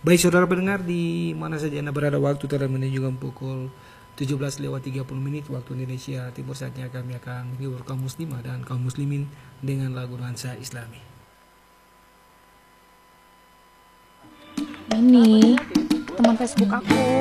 Baik saudara pendengar, di mana saja Anda berada, waktu telah menunjukkan pukul 17:30 waktu Indonesia Timur. Saatnya kami akan menghibur kaum muslimah dan kaum muslimin dengan lagu nuansa Islami. Ini teman Facebook aku.